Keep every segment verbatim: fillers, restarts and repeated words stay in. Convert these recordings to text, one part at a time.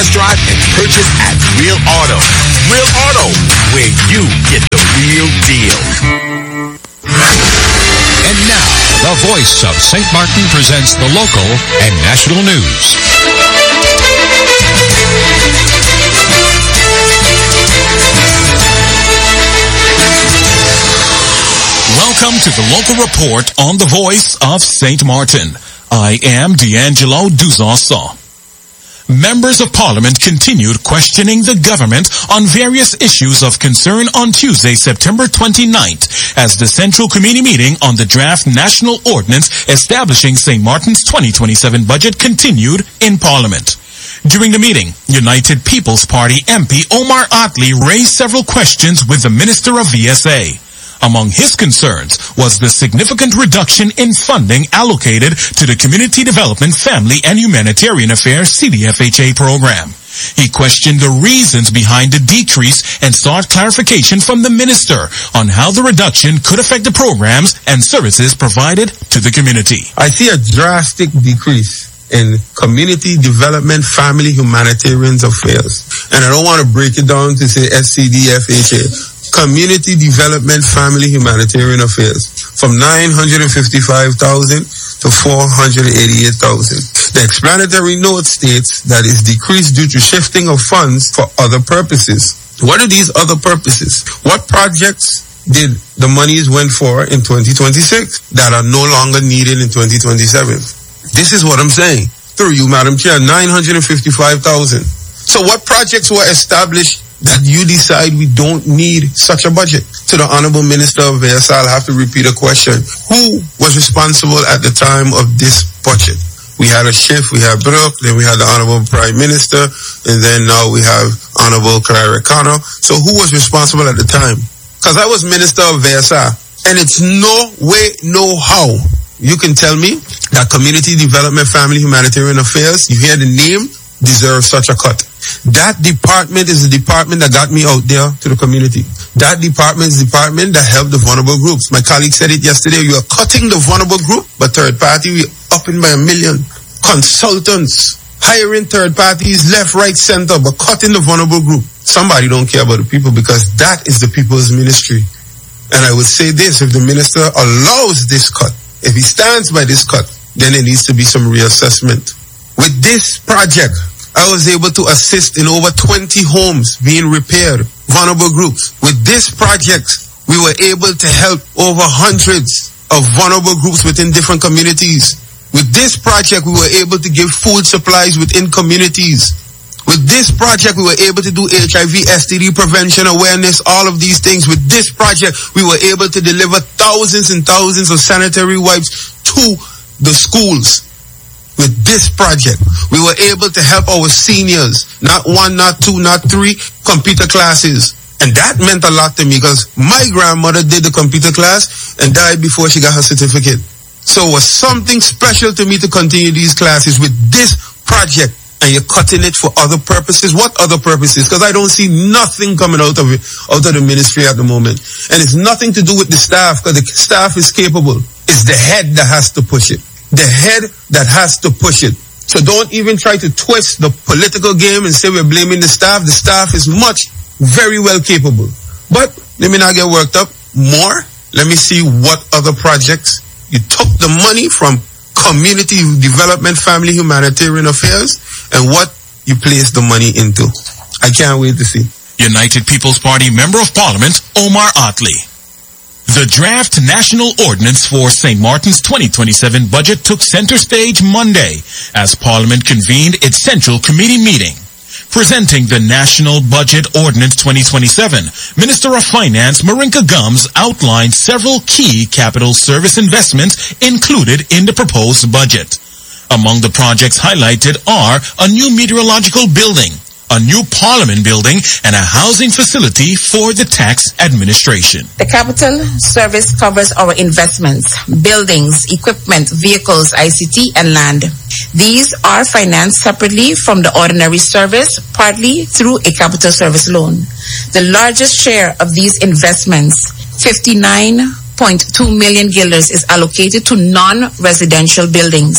test drive and purchase at Real Auto. Real Auto, where you get the real deal. And now, the voice of Saint Martin presents the local and national news. Welcome to the local report on the voice of Saint Martin. I am D'Angelo Duzasa. Members of Parliament continued questioning the government on various issues of concern on Tuesday, September twenty-ninth, as the Central Committee meeting on the draft National Ordinance establishing Saint Martin's twenty twenty-seven budget continued in Parliament. During the meeting, United People's Party M P Omar Otley raised several questions with the Minister of V S A. Among his concerns was the significant reduction in funding allocated to the Community Development, Family and Humanitarian Affairs C D F H A program. He questioned the reasons behind the decrease and sought clarification from the minister on how the reduction could affect the programs and services provided to the community. I see a drastic decrease in Community Development, Family, Humanitarian Affairs. And I don't want to break it down to say S C D F H A. Community Development, Family, Humanitarian Affairs, from nine hundred fifty-five thousand to four hundred eighty-eight thousand. The explanatory note states that it's decreased due to shifting of funds for other purposes. What are these other purposes? What projects did the monies went for in twenty twenty-six that are no longer needed in twenty twenty-seven? This is what I'm saying. Through you, Madam Chair, nine hundred fifty-five thousand. So what projects were established that you decide we don't need such a budget? To the Honorable Minister of V S A, I'll have to repeat a question. Who was responsible at the time of this budget? We had a shift, we had Brooke, then we had the Honorable Prime Minister, and then now we have Honorable Clara Cano. So who was responsible at the time? Because I was Minister of V S A, and it's no way, no how you can tell me that Community Development, Family, Humanitarian Affairs, you hear the name, deserves such a cut. That department is the department that got me out there to the community. That department is the department that helped the vulnerable groups. My colleague said it yesterday, you are cutting the vulnerable group, but third party, we upping by a million. Consultants, hiring third parties left, right, center, but cutting the vulnerable group. Somebody don't care about the people because that is the people's ministry. And I would say this, if the minister allows this cut, if he stands by this cut, then there needs to be some reassessment. With this project, I was able to assist in over twenty homes being repaired, vulnerable groups. With this project, we were able to help over hundreds of vulnerable groups within different communities. With this project, we were able to give food supplies within communities. With this project, we were able to do H I V, S T D prevention, awareness, all of these things. With this project, we were able to deliver thousands and thousands of sanitary wipes to the schools. With this project, we were able to help our seniors, not one, not two, not three, computer classes. And that meant a lot to me because my grandmother did the computer class and died before she got her certificate. So it was something special to me to continue these classes with this project. And you're cutting it for other purposes. What other purposes? Because I don't see nothing coming out of it, out of the ministry at the moment. And it's nothing to do with the staff because the staff is capable. It's the head that has to push it. The head that has to push it. So don't even try to twist the political game and say we're blaming the staff. The staff is much, very well capable. But let me not get worked up more. Let me see what other projects you took the money from Community Development, Family, Humanitarian Affairs, and what you placed the money into. I can't wait to see. United People's Party Member of Parliament, Omar Otley. The draft National Ordinance for Saint Martin's twenty twenty-seven budget took center stage Monday as Parliament convened its Central Committee meeting. Presenting the National Budget Ordinance twenty twenty-seven, Minister of Finance Marinka Gums outlined several key capital service investments included in the proposed budget. Among the projects highlighted are a new meteorological building, a new Parliament building, and a housing facility for the tax administration. The capital service covers our investments, buildings, equipment, vehicles, I C T, and land. These are financed separately from the ordinary service, partly through a capital service loan. The largest share of these investments, fifty-nine point two million guilders, is allocated to non-residential buildings.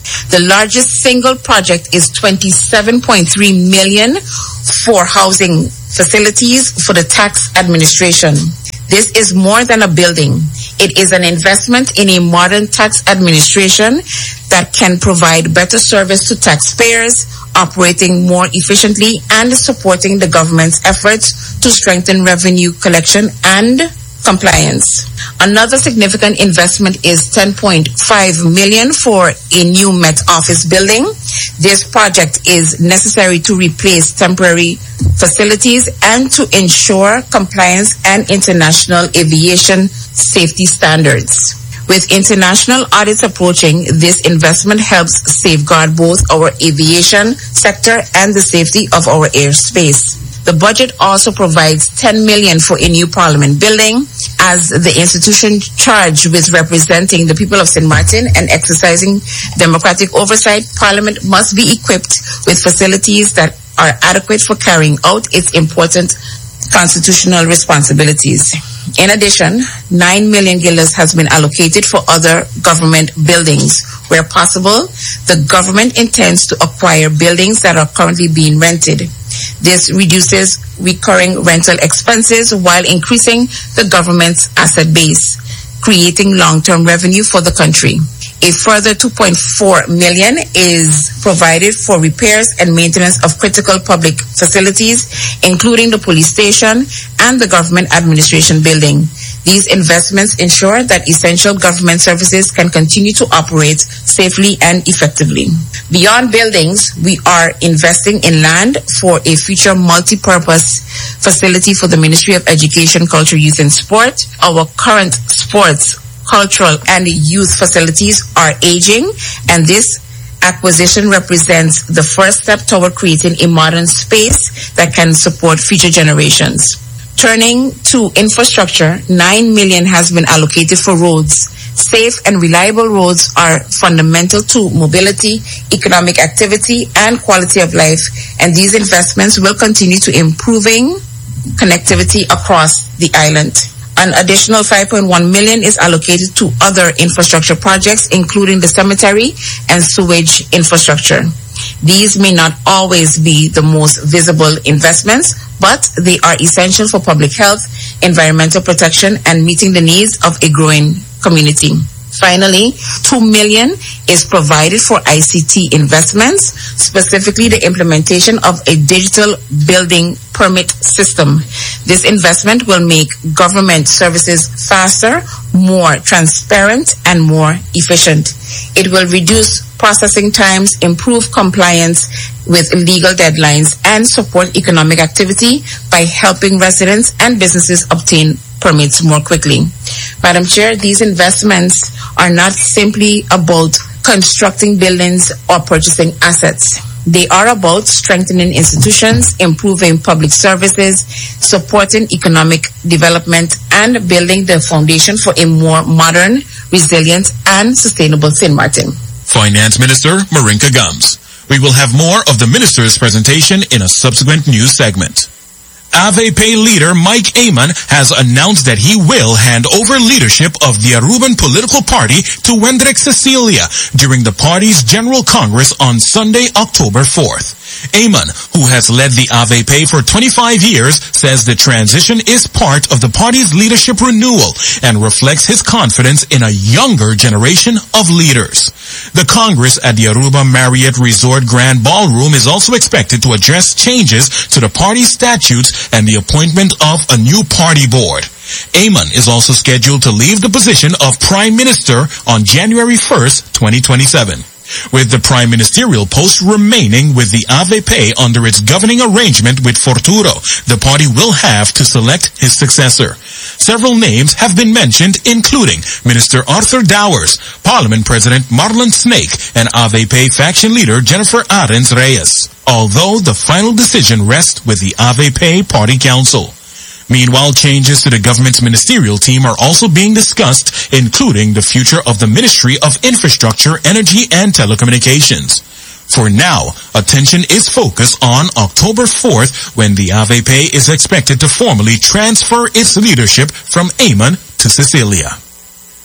The largest single project is twenty-seven point three million dollars for housing facilities for the tax administration. This is more than a building. It is an investment in a modern tax administration that can provide better service to taxpayers, operating more efficiently and supporting the government's efforts to strengthen revenue collection and compliance. Another significant investment is ten point five million dollars for a new Met Office building. This project is necessary to replace temporary facilities and to ensure compliance and international aviation safety standards. With international audits approaching, this investment helps safeguard both our aviation sector and the safety of our airspace. The budget also provides ten million dollars for a new Parliament building. As the institution charged with representing the people of Saint Martin and exercising democratic oversight, Parliament must be equipped with facilities that are adequate for carrying out its important constitutional responsibilities. In addition, nine million guilders has been allocated for other government buildings. Where possible, the government intends to acquire buildings that are currently being rented. This reduces recurring rental expenses while increasing the government's asset base, creating long-term revenue for the country. A further two point four million dollars is provided for repairs and maintenance of critical public facilities, including the police station and the government administration building. These investments ensure that essential government services can continue to operate safely and effectively. Beyond buildings, we are investing in land for a future multi-purpose facility for the Ministry of Education, Culture, Youth and Sport. Our current sports, cultural and youth facilities are aging, and this acquisition represents the first step toward creating a modern space that can support future generations. Turning to infrastructure, nine million dollars has been allocated for roads. Safe and reliable roads are fundamental to mobility, economic activity, and quality of life, and these investments will continue to improving connectivity across the island. An additional five point one million dollars is allocated to other infrastructure projects, including the cemetery and sewage infrastructure. These may not always be the most visible investments, but they are essential for public health, environmental protection, and meeting the needs of a growing community. Finally, two million dollars is provided for I C T investments, specifically the implementation of a digital building permit system. This investment will make government services faster, more transparent, and more efficient. It will reduce processing times, improve compliance with legal deadlines, and support economic activity by helping residents and businesses obtain permits more quickly. Madam Chair, these investments are not simply about constructing buildings or purchasing assets. They are about strengthening institutions, improving public services, supporting economic development, and building the foundation for a more modern, resilient, and sustainable Saint Martin. Finance Minister Marinka Gums. We will have more of the minister's presentation in a subsequent news segment. AVEPAY leader Mike Amon has announced that he will hand over leadership of the Aruban political party to Wendrick Cecilia during the party's General Congress on Sunday, October fourth. Amon, who has led the AVEPAY for twenty-five years, says the transition is part of the party's leadership renewal and reflects his confidence in a younger generation of leaders. The Congress at the Aruba Marriott Resort Grand Ballroom is also expected to address changes to the party statutes and the appointment of a new party board. Amon is also scheduled to leave the position of Prime Minister on January first, twenty twenty-seven. With the prime ministerial post remaining with the AVEPAY under its governing arrangement with Forturo, the party will have to select his successor. Several names have been mentioned, including Minister Arthur Dowers, Parliament President Marlon Snake, and AVEPAY faction leader Jennifer Arens Reyes, although the final decision rests with the AVEPAY Party Council. Meanwhile, changes to the government's ministerial team are also being discussed, including the future of the Ministry of Infrastructure, Energy, and Telecommunications. For now, attention is focused on October fourth, when the AVEPAY is expected to formally transfer its leadership from Amon to Cecilia.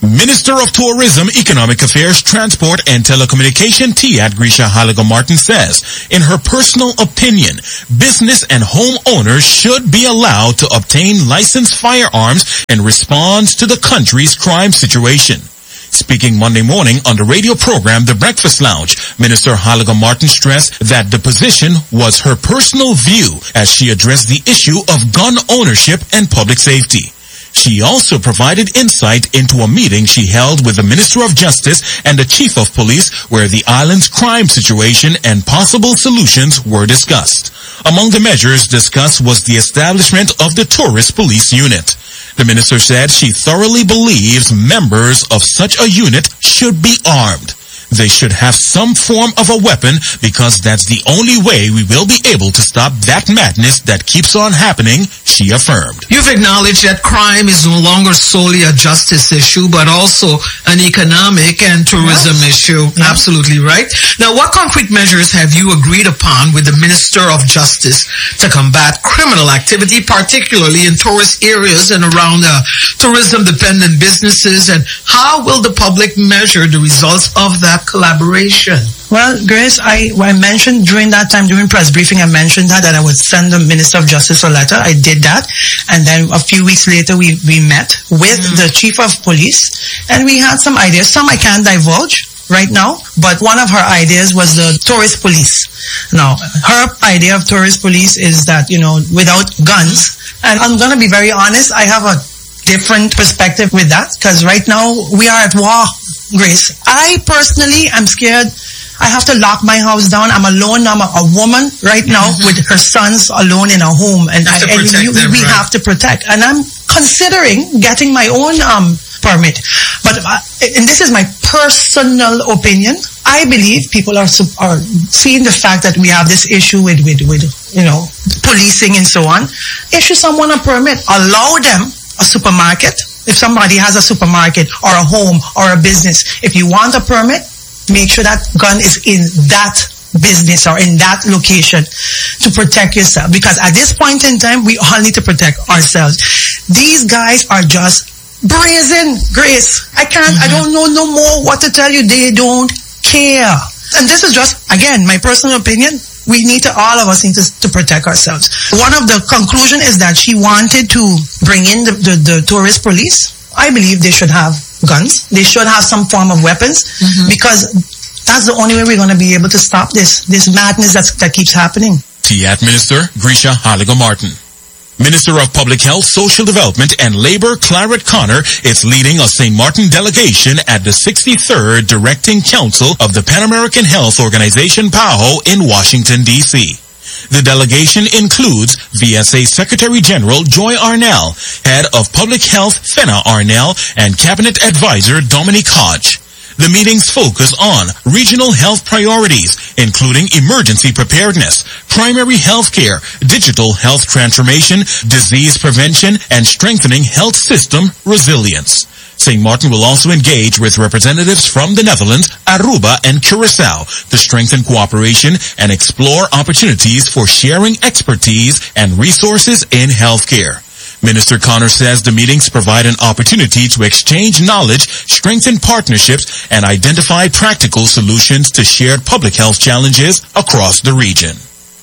Minister of Tourism, Economic Affairs, Transport, and Telecommunication, Tiat Grisha Haliga-Martin says, in her personal opinion, business and homeowners should be allowed to obtain licensed firearms in response to the country's crime situation. Speaking Monday morning on the radio program The Breakfast Lounge, Minister Haliga-Martin stressed that the position was her personal view as she addressed the issue of gun ownership and public safety. She also provided insight into a meeting she held with the Minister of Justice and the Chief of Police where the island's crime situation and possible solutions were discussed. Among the measures discussed was the establishment of the Tourist Police Unit. The minister said she thoroughly believes members of such a unit should be armed. They should have some form of a weapon because that's the only way we will be able to stop that madness that keeps on happening, she affirmed. You've acknowledged that crime is no longer solely a justice issue, but also an economic and tourism yes. issue. Yeah. Absolutely right. Now, what concrete measures have you agreed upon with the Minister of Justice to combat criminal activity, particularly in tourist areas and around uh, tourism-dependent businesses, and how will the public measure the results of that collaboration? Well, Grace, I, I mentioned during that time, during press briefing, I mentioned that, that I would send the Minister of Justice a letter. I did that. And then a few weeks later, we, we met with mm. the Chief of Police, and we had some ideas. Some I can't divulge right now, but one of her ideas was the tourist police. Now, her idea of tourist police is that, you know, without guns, and I'm going to be very honest, I have a different perspective with that, because right now we are at war, Grace. I personally am scared. I have to lock my house down. I'm alone. I'm a, a woman right now mm-hmm. with her sons alone in a home, and, I, and you, them, we right? have to protect. And I'm considering getting my own um permit. But uh, and this is my personal opinion. I believe people are are seeing the fact that we have this issue with with with you know policing and so on. Issue someone a permit. Allow them a supermarket. If somebody has a supermarket or a home or a business, if you want a permit, make sure that gun is in that business or in that location to protect yourself. Because at this point in time, we all need to protect ourselves. These guys are just brazen, Grace. I can't, mm-hmm. I don't know no more what to tell you. They don't care. And this is just, again, my personal opinion. We need to, all of us need to, to protect ourselves. One of the conclusion is that she wanted to bring in the, the, the tourist police. I believe they should have guns. They should have some form of weapons mm-hmm. because that's the only way we're going to be able to stop this, this madness that's, that keeps happening. T A T Minister Grisha Haliga-Martin. Minister of Public Health, Social Development, and Labor, Claret Connor, is leading a Saint Martin delegation at the sixty-third Directing Council of the Pan American Health Organization, P A H O, in Washington, D C The delegation includes V S A Secretary General Joy Arnell, Head of Public Health Fenna Arnell, and Cabinet Advisor Dominique Hodge. The meetings focus on regional health priorities, including emergency preparedness, primary health care, digital health transformation, disease prevention, and strengthening health system resilience. Saint Martin will also engage with representatives from the Netherlands, Aruba, and Curacao to strengthen cooperation and explore opportunities for sharing expertise and resources in healthcare. Minister Connor says the meetings provide an opportunity to exchange knowledge, strengthen partnerships, and identify practical solutions to shared public health challenges across the region.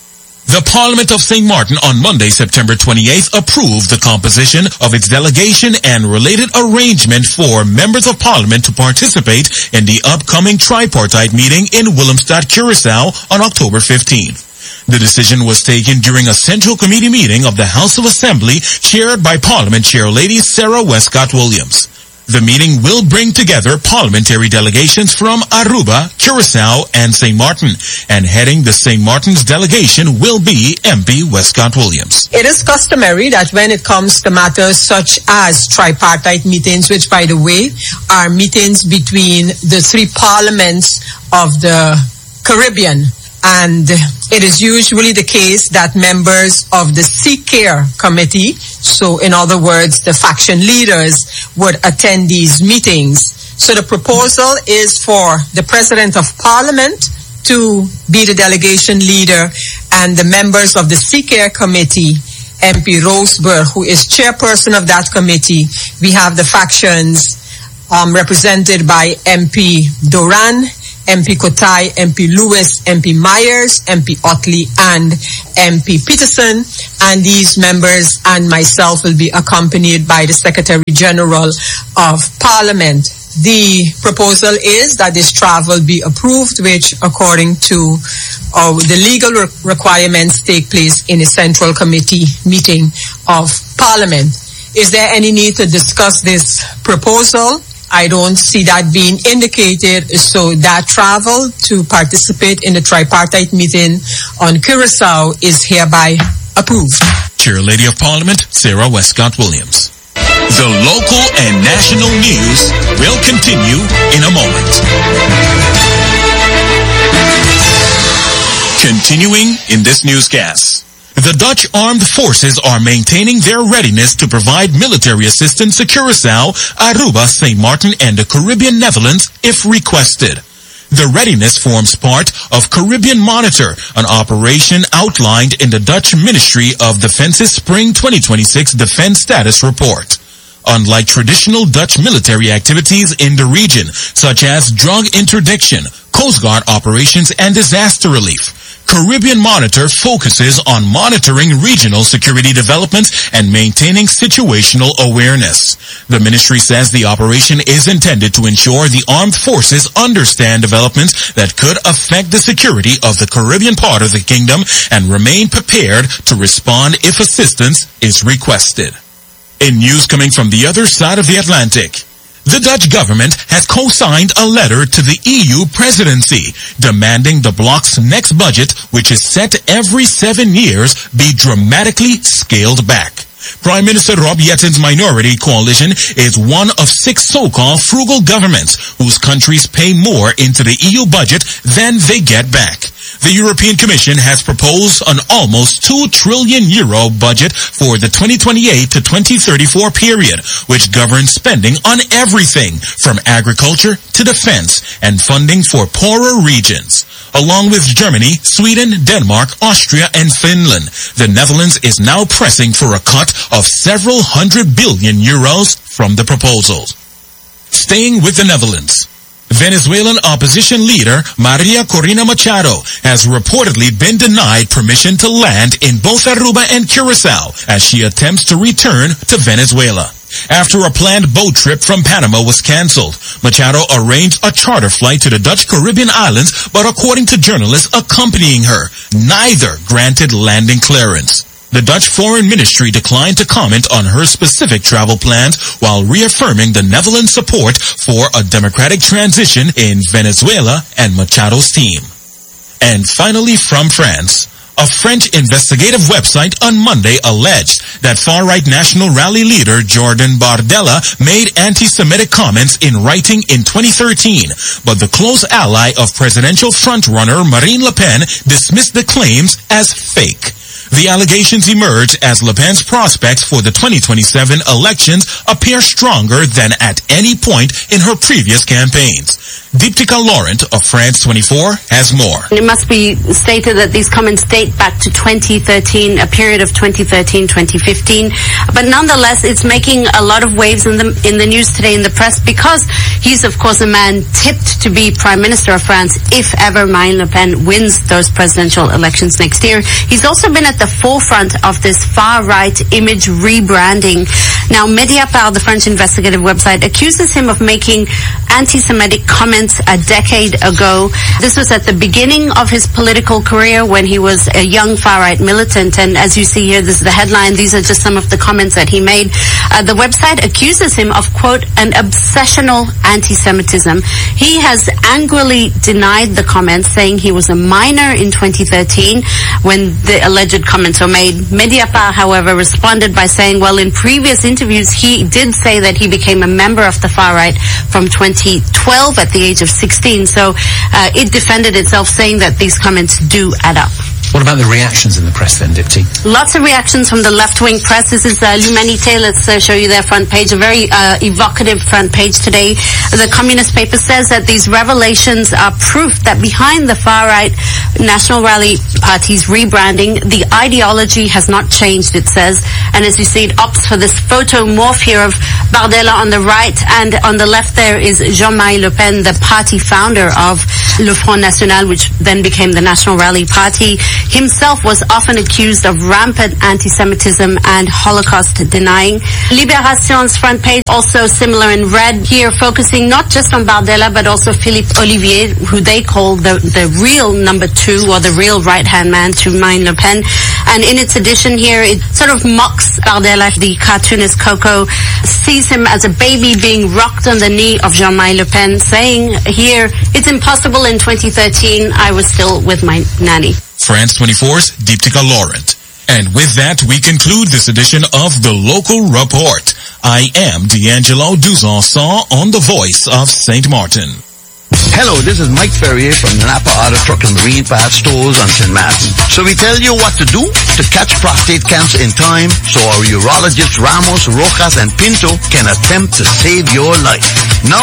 The Parliament of Saint Martin on Monday, September twenty-eighth, approved the composition of its delegation and related arrangement for members of Parliament to participate in the upcoming tripartite meeting in Willemstad, Curacao on October fifteenth. The decision was taken during a Central Committee meeting of the House of Assembly chaired by Parliament Chair Lady Sarah Westcott-Williams. The meeting will bring together parliamentary delegations from Aruba, Curacao, and Saint Martin, and heading the Saint Martin's delegation will be M P Westcott-Williams. It is customary that when it comes to matters such as tripartite meetings, which, by the way, are meetings between the three parliaments of the Caribbean, and it is usually the case that members of the C-Care committee, so in other words, the faction leaders, would attend these meetings. So the proposal is for the President of Parliament to be the delegation leader, and the members of the C-Care committee, M P Roseburg, who is chairperson of that committee. We have the factions um, represented by M P Doran, M P Kotai, M P Lewis, M P Myers, M P Otley, and M P Peterson. And these members and myself will be accompanied by the Secretary General of Parliament. The proposal is that this travel be approved, which according to uh, the legal re- requirements take place in a Central Committee meeting of Parliament. Is there any need to discuss this proposal? I don't see that being indicated, so that travel to participate in the tripartite meeting on Curacao is hereby approved. Chair Lady of Parliament, Sarah Westcott Williams. The local and national news will continue in a moment. Continuing in this newscast. The Dutch armed forces are maintaining their readiness to provide military assistance to Curacao, Aruba, Saint Martin, and the Caribbean Netherlands if requested. The readiness forms part of Caribbean Monitor, an operation outlined in the Dutch Ministry of Defence's Spring twenty twenty-six Defense Status Report. Unlike traditional Dutch military activities in the region, such as drug interdiction, Coast Guard operations, and disaster relief, Caribbean Monitor focuses on monitoring regional security developments and maintaining situational awareness. The ministry says the operation is intended to ensure the armed forces understand developments that could affect the security of the Caribbean part of the kingdom and remain prepared to respond if assistance is requested. In news coming from the other side of the Atlantic, the Dutch government has co-signed a letter to the E U presidency demanding the bloc's next budget, which is set every seven years, be dramatically scaled back. Prime Minister Rob Yettin's minority coalition is one of six so-called frugal governments whose countries pay more into the E U budget than they get back. The European Commission has proposed an almost two trillion euro budget for the twenty twenty-eight to twenty thirty-four period, which governs spending on everything from agriculture to defense and funding for poorer regions. Along with Germany, Sweden, Denmark, Austria, and Finland, the Netherlands is now pressing for a cut of several hundred billion euros from the proposals. Staying with the Netherlands, Venezuelan opposition leader Maria Corina Machado has reportedly been denied permission to land in both Aruba and Curacao as she attempts to return to Venezuela. After a planned boat trip from Panama was canceled, Machado arranged a charter flight to the Dutch Caribbean islands, but according to journalists accompanying her, neither granted landing clearance. The Dutch Foreign Ministry declined to comment on her specific travel plans while reaffirming the Netherlands' support for a democratic transition in Venezuela and Machado's team. And finally, from France, a French investigative website on Monday alleged that far-right National Rally leader Jordan Bardella made anti-Semitic comments in writing in twenty thirteen, but the close ally of presidential frontrunner Marine Le Pen dismissed the claims as fake. The allegations emerge as Le Pen's prospects for the twenty twenty-seven elections appear stronger than at any point in her previous campaigns. Deeptika Laurent of France twenty-four has more. It must be stated that these comments date back to twenty thirteen, a period of twenty thirteen to twenty fifteen. But nonetheless, it's making a lot of waves in the in the news today in the press because he's, of course, a man tipped to be Prime Minister of France if ever Marine Le Pen wins those presidential elections next year. He's also been at the forefront of this far-right image rebranding. Now, Mediapart, the French investigative website, accuses him of making anti-Semitic comments a decade ago. This was at the beginning of his political career when he was a young far-right militant. And as you see here, this is the headline. These are just some of the comments that he made. Uh, the website accuses him of, quote, an obsessional anti-Semitism. He has angrily denied the comments, saying he was a minor in twenty thirteen when the alleged comments were made. Mediapart, however, responded by saying, well, in previous interviews, he did say that he became a member of the far-right from twenty twelve at the age of sixteen. So uh, it defended itself, saying that these comments do add up. What about the reactions in the press then, Dipti. Lots of reactions from the left-wing press. This is uh, L'Humanité. Let's uh, show you their front page. A very uh, evocative front page today. The Communist paper says that these revelations are proof that behind the far-right National Rally Party's rebranding, the ideology has not changed, it says. And as you see, it opts for this photo morph here of Bardella on the right, and on the left there is Jean-Marie Le Pen, the party founder of Le Front National, which then became the National Rally Party. Himself was often accused of rampant anti-Semitism and Holocaust denying. Libération's front page, also similar in red, here focusing not just on Bardella, but also Philippe Olivier, who they call the, the real number two, or the real right-hand man to Marine Le Pen. And in its edition here, it sort of mocks Bardella. The cartoonist Coco sees him as a baby being rocked on the knee of Jean-Marie Le Pen, saying here, it's impossible in twenty thirteen, I was still with my nanny. France twenty-four's Deeptika Laurent. And with that, we conclude this edition of The Local Report. I am D'Angelo Duzanson on the Voice of Saint Martin. Hello, this is Mike Ferrier from Napa Auto Truck and Marine Parts Stores on Saint Martin. So we tell you what to do to catch prostate cancer in time so our urologists Ramos, Rojas, and Pinto can attempt to save your life.